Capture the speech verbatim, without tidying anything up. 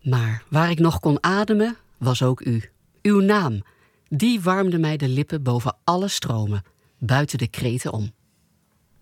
Maar waar ik nog kon ademen, was ook u. Uw naam, die warmde mij de lippen boven alle stromen, buiten de kreten om.